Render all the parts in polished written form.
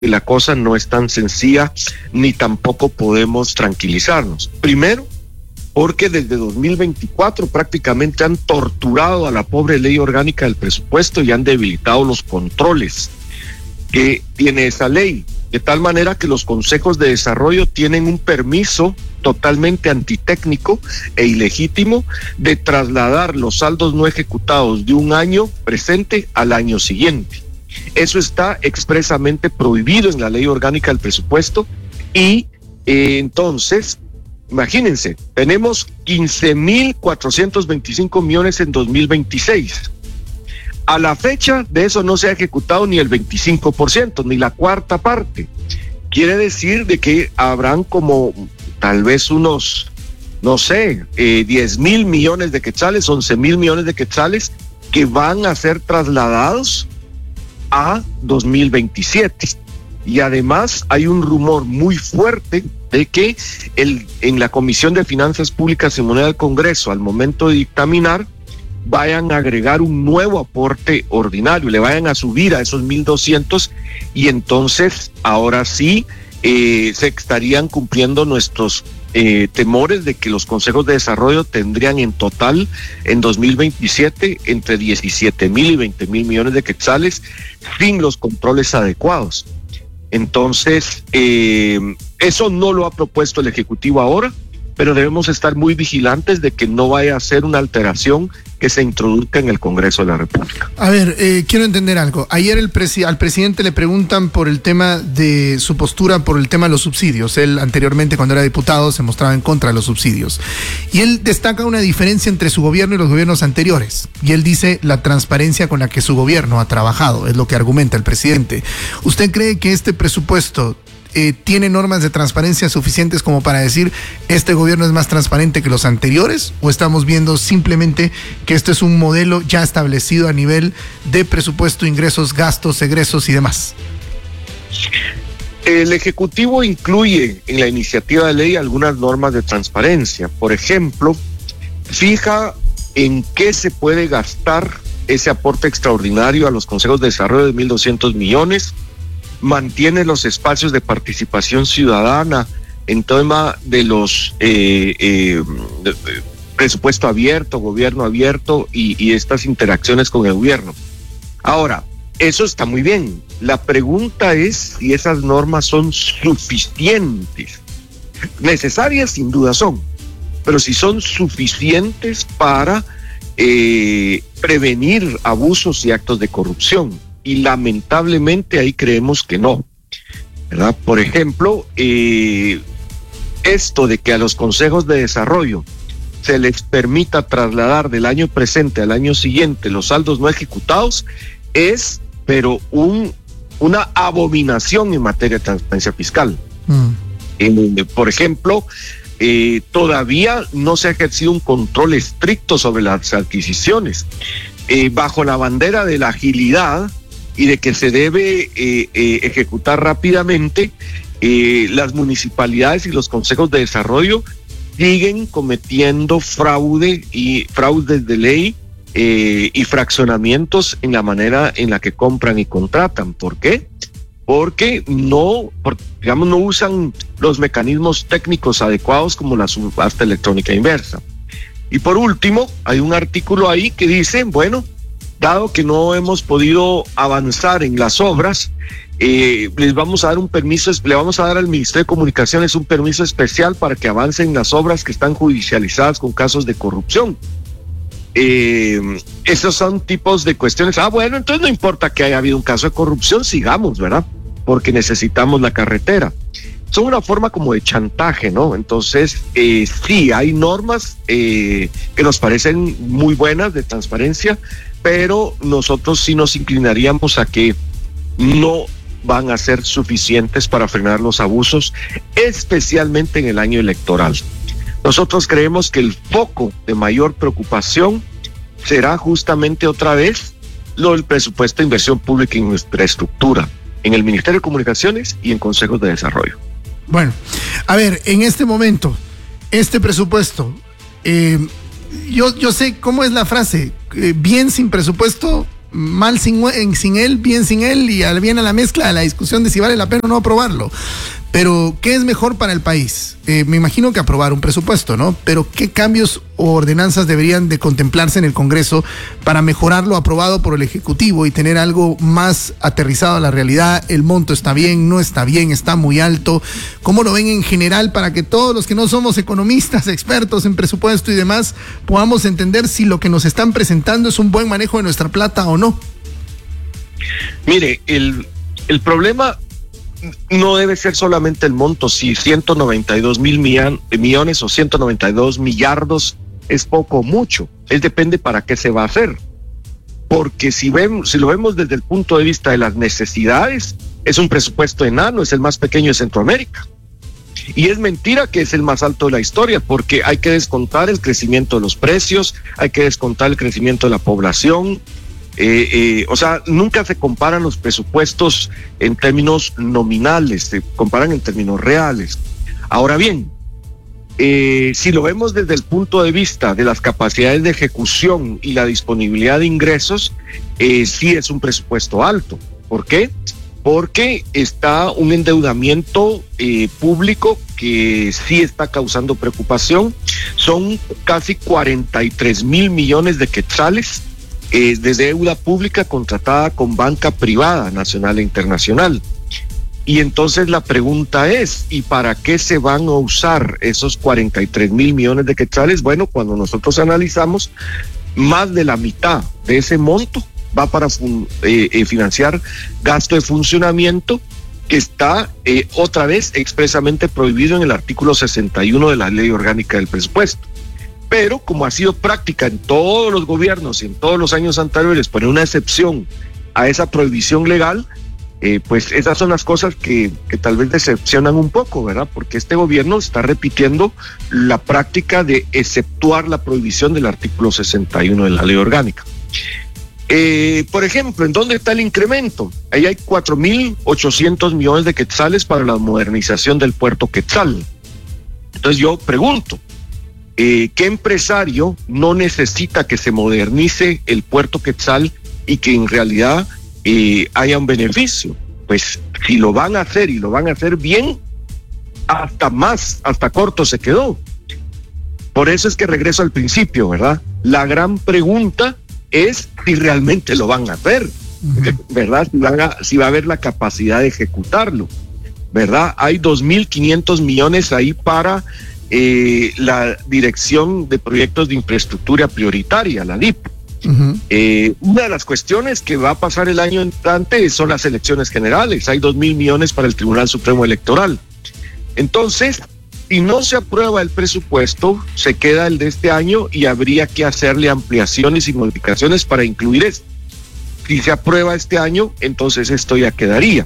la cosa no es tan sencilla ni tampoco podemos tranquilizarnos. Primero, porque desde 2024 prácticamente han torturado a la pobre ley orgánica del presupuesto y han debilitado los controles que tiene esa ley, de tal manera que los consejos de desarrollo tienen un permiso totalmente antitécnico e ilegítimo de trasladar los saldos no ejecutados de un año presente al año siguiente. Eso está expresamente prohibido en la ley orgánica del presupuesto y entonces, imagínense, tenemos 15.425 millones en 2026. A la fecha de eso no se ha ejecutado ni el 25%, ni la cuarta parte. Quiere decir de que habrán como tal vez unos, no sé, 10.000 millones de quetzales, 11.000 millones de quetzales que van a ser trasladados a 2027. Y además hay un rumor muy fuerte de que en la Comisión de Finanzas Públicas y Moneda del Congreso, al momento de dictaminar, vayan a agregar un nuevo aporte ordinario, le vayan a subir a esos 1.200 y entonces ahora sí se estarían cumpliendo nuestros temores de que los consejos de desarrollo tendrían en total en 2027 entre 17.000 y 20.000 millones de quetzales sin los controles adecuados. Entonces, eso no lo ha propuesto el Ejecutivo ahora, pero debemos estar muy vigilantes de que no vaya a ser una alteración que se introduzca en el Congreso de la República. A ver, quiero entender algo. Ayer al presidente le preguntan por el tema de su postura, por el tema de los subsidios. Él anteriormente, cuando era diputado, se mostraba en contra de los subsidios. Y él destaca una diferencia entre su gobierno y los gobiernos anteriores. Y él dice la transparencia con la que su gobierno ha trabajado, es lo que argumenta el presidente. ¿Usted cree que este presupuesto tiene normas de transparencia suficientes como para decir este gobierno es más transparente que los anteriores, o estamos viendo simplemente que este es un modelo ya establecido a nivel de presupuesto, ingresos, gastos, egresos y demás? El Ejecutivo incluye en la iniciativa de ley algunas normas de transparencia. Por ejemplo, fija en qué se puede gastar ese aporte extraordinario a los consejos de desarrollo de 1.200 millones, mantiene los espacios de participación ciudadana en tema de los presupuesto abierto, gobierno abierto y estas interacciones con el gobierno. Ahora, eso está muy bien. La pregunta es si esas normas son suficientes. Necesarias sin duda son, pero si son suficientes para prevenir abusos y actos de corrupción. Y lamentablemente ahí creemos que no, ¿verdad? Por ejemplo, esto de que a los consejos de desarrollo se les permita trasladar del año presente al año siguiente los saldos no ejecutados es, pero una abominación en materia de transparencia fiscal. Por ejemplo, todavía no se ha ejercido un control estricto sobre las adquisiciones. Bajo la bandera de la agilidad y de que se debe ejecutar rápidamente, las municipalidades y los consejos de desarrollo siguen cometiendo fraudes de ley y fraccionamientos en la manera en la que compran y contratan. ¿Por qué? Porque no usan los mecanismos técnicos adecuados como la subasta electrónica inversa. Y por último, hay un artículo ahí que dice, bueno, dado que no hemos podido avanzar en las obras, les vamos a dar un permiso, le vamos a dar al Ministerio de Comunicaciones un permiso especial para que avancen las obras que están judicializadas con casos de corrupción. Esos son tipos de cuestiones. Bueno, entonces no importa que haya habido un caso de corrupción, sigamos, ¿verdad? Porque necesitamos la carretera. Son una forma como de chantaje, ¿no? Entonces, sí, hay normas que nos parecen muy buenas de transparencia, pero nosotros sí nos inclinaríamos a que no van a ser suficientes para frenar los abusos, especialmente en el año electoral. Nosotros creemos que el foco de mayor preocupación será justamente otra vez lo del presupuesto de inversión pública en infraestructura, en el Ministerio de Comunicaciones y en consejos de desarrollo. Bueno, a ver, en este momento, este presupuesto, yo sé cómo es la frase, bien sin presupuesto mal sin él, bien sin él, y viene a la mezcla de la discusión de si vale la pena o no aprobarlo. Pero, ¿qué es mejor para el país? Me imagino que aprobar un presupuesto, ¿no? Pero, ¿qué cambios o ordenanzas deberían de contemplarse en el Congreso para mejorar lo aprobado por el Ejecutivo y tener algo más aterrizado a la realidad? ¿El monto está bien, no está bien, está muy alto? ¿Cómo lo ven en general para que todos los que no somos economistas, expertos en presupuesto y demás, podamos entender si lo que nos están presentando es un buen manejo de nuestra plata o no? Mire, el problema no debe ser solamente el monto, si 192 mil millones o 192 millardos es poco o mucho, depende para qué se va a hacer, porque si lo vemos desde el punto de vista de las necesidades, es un presupuesto enano, es el más pequeño de Centroamérica, y es mentira que es el más alto de la historia, porque hay que descontar el crecimiento de los precios, hay que descontar el crecimiento de la población. O sea, nunca se comparan los presupuestos en términos nominales, se comparan en términos reales. Ahora bien, si lo vemos desde el punto de vista de las capacidades de ejecución y la disponibilidad de ingresos, sí es un presupuesto alto. ¿Por qué? Porque está un endeudamiento público que sí está causando preocupación. Son casi 43 mil millones de quetzales de deuda pública contratada con banca privada, nacional e internacional. Y entonces la pregunta es, ¿y para qué se van a usar esos 43 mil millones de quetzales? Bueno, cuando nosotros analizamos, más de la mitad de ese monto va para financiar gasto de funcionamiento que está otra vez expresamente prohibido en el artículo 61 de la Ley Orgánica del Presupuesto. Pero como ha sido práctica en todos los gobiernos y en todos los años anteriores poner una excepción a esa prohibición legal, pues esas son las cosas que tal vez decepcionan un poco, ¿verdad? Porque este gobierno está repitiendo la práctica de exceptuar la prohibición del artículo 61 de la Ley Orgánica. Por ejemplo, ¿en dónde está el incremento? Ahí hay 4.800 millones de quetzales para la modernización del puerto Quetzal. Entonces yo pregunto, ¿qué empresario no necesita que se modernice el puerto Quetzal y que en realidad haya un beneficio? Pues si lo van a hacer y lo van a hacer bien, hasta corto se quedó. Por eso es que regreso al principio, ¿verdad? La gran pregunta es si realmente lo van a hacer, ¿verdad? Si va a haber la capacidad de ejecutarlo, ¿verdad? Hay 2.500 millones ahí para la Dirección de Proyectos de Infraestructura Prioritaria, la DIP. Una de las cuestiones que va a pasar el año entrante son las elecciones generales. Hay 2.000 millones para el Tribunal Supremo Electoral. Entonces, si no se aprueba el presupuesto, se queda el de este año y habría que hacerle ampliaciones y modificaciones para incluir esto. Si se aprueba este año, entonces esto ya quedaría.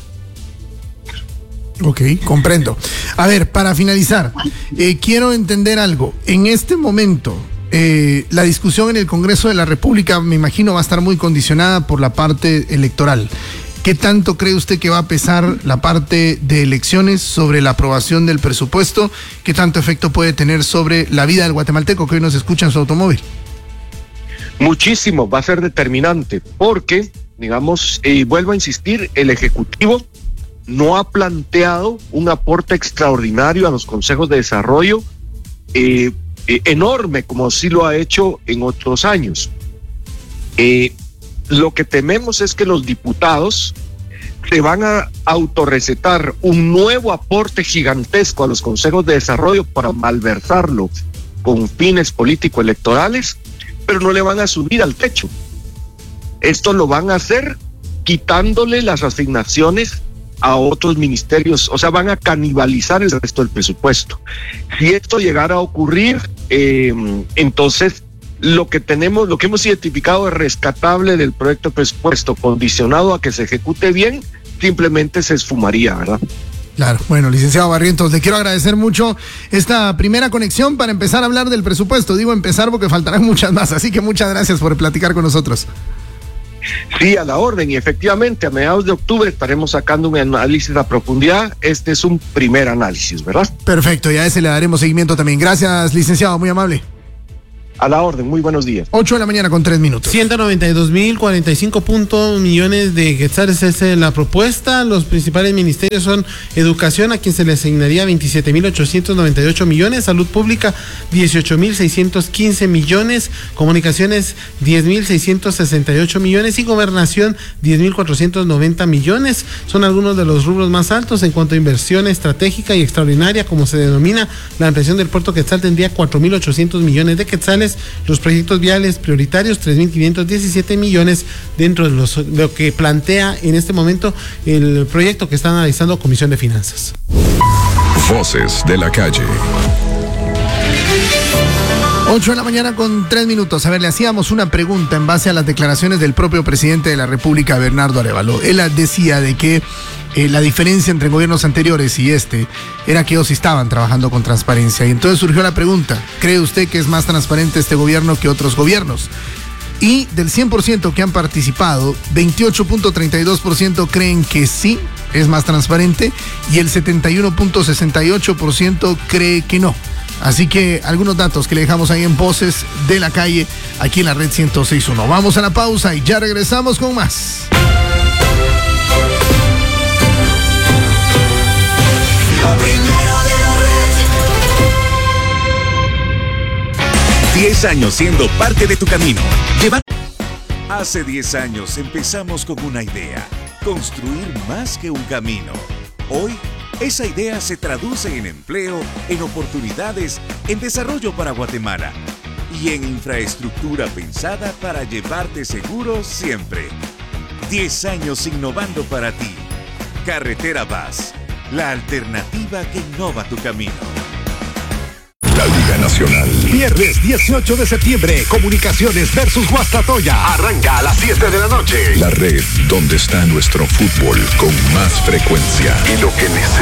Ok, comprendo. A ver, para finalizar, quiero entender algo. En este momento, la discusión en el Congreso de la República, me imagino, va a estar muy condicionada por la parte electoral. ¿Qué tanto cree usted que va a pesar la parte de elecciones sobre la aprobación del presupuesto? ¿Qué tanto efecto puede tener sobre la vida del guatemalteco que hoy nos escucha en su automóvil? Muchísimo, va a ser determinante, porque, digamos, vuelvo a insistir, el Ejecutivo no ha planteado un aporte extraordinario a los consejos de desarrollo enorme, como sí lo ha hecho en otros años. Lo que tememos es que los diputados se van a autorrecetar un nuevo aporte gigantesco a los consejos de desarrollo para malversarlo con fines político-electorales, pero no le van a subir al techo. Esto lo van a hacer quitándole las asignaciones a otros ministerios, o sea, van a canibalizar el resto del presupuesto. Si esto llegara a ocurrir, entonces lo que hemos identificado de rescatable del proyecto de presupuesto, condicionado a que se ejecute bien, simplemente se esfumaría, ¿verdad? Claro. Bueno, licenciado Barrientos, le quiero agradecer mucho esta primera conexión para empezar a hablar del presupuesto. Digo empezar porque faltarán muchas más, así que muchas gracias por platicar con nosotros. Sí, a la orden, y efectivamente a mediados de octubre estaremos sacando un análisis a profundidad. Este es un primer análisis, ¿verdad? Perfecto, y a ese le daremos seguimiento también. Gracias, licenciado, muy amable. A la orden, muy buenos días. 8:03 a.m. 192.045 millones de quetzales es la propuesta. Los principales ministerios son Educación, a quien se le asignaría 27.898 millones, Salud Pública 18.615 millones, Comunicaciones 10.668 millones y Gobernación 10.490 millones. Son algunos de los rubros más altos. En cuanto a inversión estratégica y extraordinaria, como se denomina, la ampliación del Puerto Quetzal tendría 4.800 millones de quetzales. Los proyectos viales prioritarios, 3.517 millones dentro de lo que plantea en este momento el proyecto que está analizando Comisión de Finanzas. Voces de la calle. 8:03 a.m. A ver, le hacíamos una pregunta en base a las declaraciones del propio presidente de la República, Bernardo Arévalo. Él decía de que la diferencia entre gobiernos anteriores y era que ellos sí estaban trabajando con transparencia. Y entonces surgió la pregunta, ¿cree usted que es más transparente este gobierno que otros gobiernos? Y del 100% que han participado, 28.32% creen que sí, es más transparente, y el 71.68% cree que no. Así que algunos datos que le dejamos ahí en Voces de la Calle, aquí en la Red 106.1. Vamos a la pausa y ya regresamos con más. La primera de la red. 10 años siendo parte de tu camino. Hace 10 años empezamos con una idea: construir más que un camino. Hoy, esa idea se traduce en empleo, en oportunidades, en desarrollo para Guatemala y en infraestructura pensada para llevarte seguro siempre. 10 años innovando para ti. Carretera Vaz, la alternativa que innova tu camino. La Liga Nacional. Viernes 18 de septiembre, Comunicaciones versus Guastatoya. Arranca a las 7 de la noche. La red donde está nuestro fútbol con más frecuencia. Y lo que necesita.